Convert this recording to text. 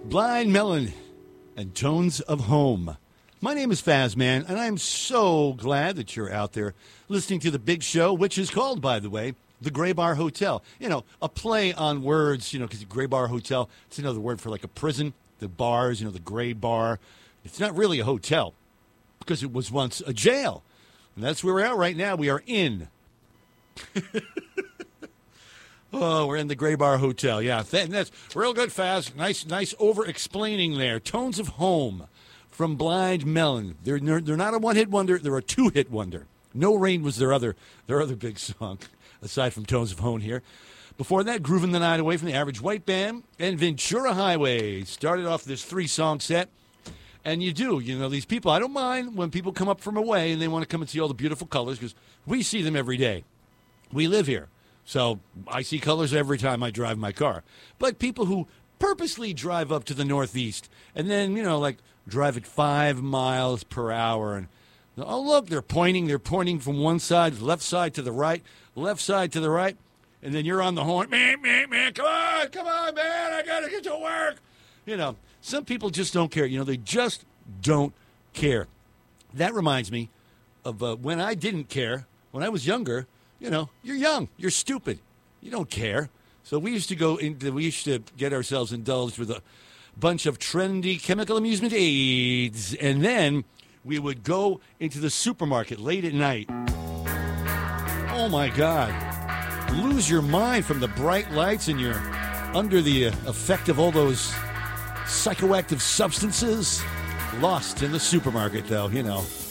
Blind Melon and Tones of Home. My name is Fazman, and I'm so glad that you're out there listening to the big show, which is called, by the way, the Gray Bar Hotel. You know, a play on words, because Gray Bar Hotel, it's another word for like a prison. The bars, the Gray Bar. It's not really a hotel because it was once a jail. And that's where we're at right now. We are in. Oh, we're in the Gray Bar Hotel. Yeah, that's real good, Faz. Nice over-explaining there. Tones of Home from Blind Melon. They're not a one-hit wonder. They're a two-hit wonder. No Rain was their other big song, aside from Tones of Home here. Before that, Groovin' the Night Away from the Average White Band and Ventura Highway. Started off this 3-song set. And you do, these people, I don't mind when people come up from away and they want to come and see all the beautiful colors because we see them every day. We live here. So I see colors every time I drive my car. But people who purposely drive up to the Northeast and then, drive at 5 miles per hour. And, oh, look, they're pointing from one side, left side to the right, left side to the right. And then you're on the horn, man, come on, man, I got to get to work. Some people just don't care. They just don't care. That reminds me of when I didn't care, when I was younger. You're young. You're stupid. You don't care. So we used to get ourselves indulged with a bunch of trendy chemical amusement aids. And then we would go into the supermarket late at night. Oh, my God. Lose your mind from the bright lights and you're under the effect of all those psychoactive substances. Lost in the supermarket, though,